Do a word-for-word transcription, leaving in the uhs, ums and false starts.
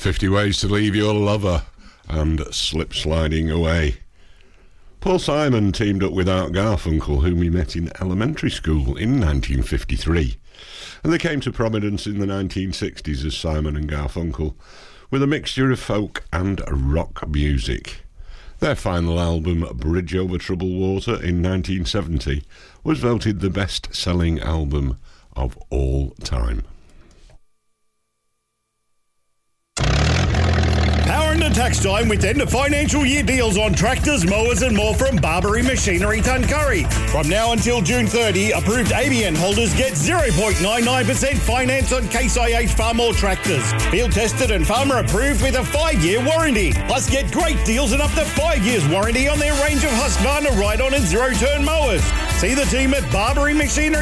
fifty Ways to Leave Your Lover and Slip Sliding Away. Paul Simon teamed up with Art Garfunkel, whom he met in elementary school in nineteen fifty-three. And they came to prominence in the nineteen sixties as Simon and Garfunkel, with a mixture of folk and rock music. Their final album, Bridge Over Troubled Water, in nineteen seventy, was voted the best-selling album of all time. Power into tax time with end of financial year deals on tractors, mowers and more from Barbary Machinery Tuncurry. From now until June thirtieth, approved A B N holders get zero point nine nine percent finance on Case I H Farmall tractors. Field tested and farmer approved with a five-year warranty. Plus get great deals and up to five years warranty on their range of Husqvarna ride-on and zero-turn mowers. See the team at Barbary Machinery